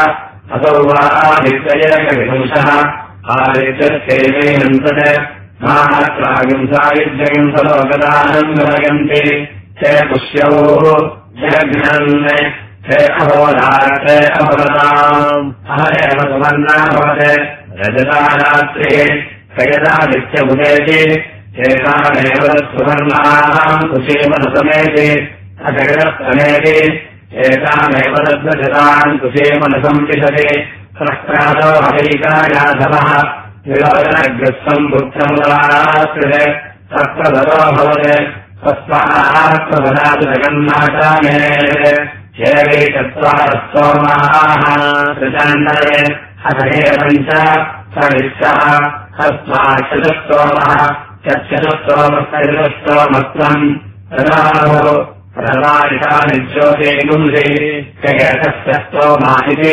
असौ वा आदित्ययकविपुंसः आदित्यस्यैवेनन्तत् मात्रागिंसायुज्यगिं सलोकदानम् गमयन्ति ते पुष्यौः जघ्नन् ते अहोराते अभवताम् अहरेव सुवर्णा भवते रजता रात्रिः कयदादित्यमुदेति एतामेव सुवर्णाः कुशीमनसमेति अजगदस्तमेति एतामेव तद्वजतान् कुशीमनसम् पिशति प्रक्रादो हरीकायाधवः विलोचनग्रस्तम् पुत्रमुदाराश्रिते तत्रदरो भवते तस्मात्मवदातु जगन्नाथामे एवै चत्वारस्तोमाः त्रिचण्डरे हरे पञ्च सविष्टः हस्माक्षतस्तोमः चक्षतस्तोमस्तोमत्वम् तदाहो प्रदानिकानिज्योतिगुंसि कयतस्य स्तोमा इति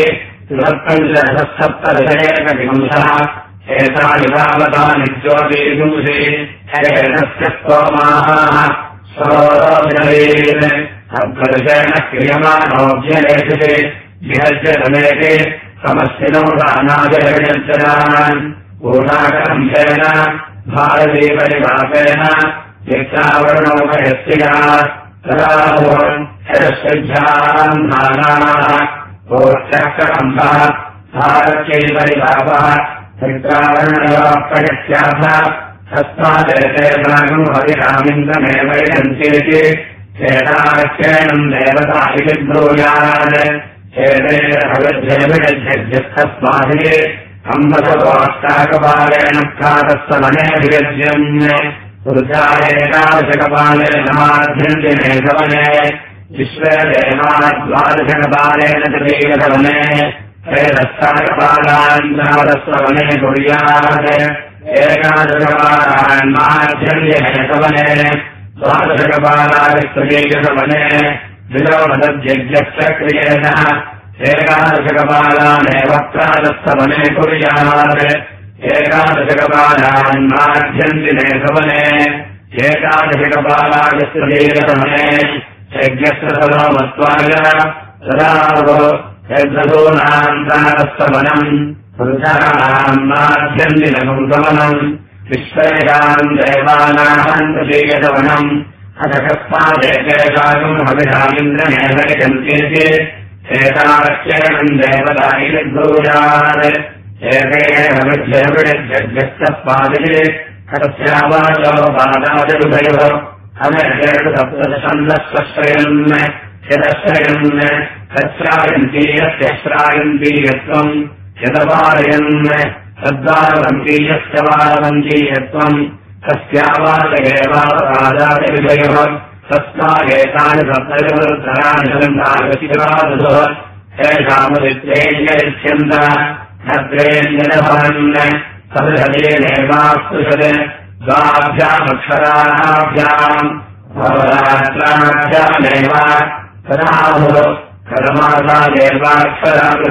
त्रिभक्तञ्चसप्तदशेकविंशः एतानि तावतानि ज्योतिगुंसि कयतस्य स्तोमाः सोऽवीर् अभ्यर्षेण क्रियमाणोऽभ्यलेषति विहज्यतमेति समस्तिनो दानाजयजनान् पूर्णाकरम्भेन भारतीपरिवापेन यक्षावर्णोपयस्तिया तदाश्रभ्याम् नानाः पूर्चक्रम्भः भारत्यैपरिवापः चित्रावर्णयोपयस्याः तस्मादेते प्रागम् हरिरामिन्द्रमेव यन्तीति चेताख्येनम् देवता इति ब्रूयात् एतेरभगध्यभिषज्यस्तस्माभिः अम्बसोऽष्टाकपालेन खातस्तमने विगज्यन् पुरुषायेकादशकपालेन माध्यन्तिने सवने विश्वे देवाद्वादशकपालेन तृतीयसवने एतस्ताकपालान् तावतस्वने कुर्यात् एकादशकपालान् माध्यन्तिने सवने द्वादशकपालास्तृतीयसवने विलोमदद्यज्ञस्य क्रियेण एकादशकपालानेव प्रातस्तवने कुर्यात् एकादशकपालान् माध्यन्तिने सवने एकादशकपालास्तृतीयसवने यज्ञस्य सलोमत्वाय तदावो यद्वधूनाम् प्रातस्तवनम् पुरुषाणाम् माध्यन्तिनम् सवनम् विश्वेषाम् देवानाम् तृतीयसवनम् अथकस्मादेकेकाकम् हविषामिन्द्रमेव यजन्तीति एतारक्षेणम् देवता इति ब्रूयात् एकेहविद्यभिषज्यस्तस्मादिः तस्यावाचो पादादिभयोः अमेषुसप्तदशन्दश्रयन् यदश्रयन् तच्छ्रायन्तीयस्यश्रायन्तीयत्वम् यदवारयन् तद्वारवन्तीयस्य वारवन्तीयत्वम् तस्यावाचगेवादादिभयोः तस्मादेतानि सप्तविवृद्धराणि सन्तागतिरादुः येषामुदित्येन्यरिष्यन्त नद्रेन्यभवन् तदृहदेनेवास्तुषत् द्वाभ्यामक्षराभ्याम् भवरात्राभ्यामेव तदाहुः कदमासादेवाक्षरा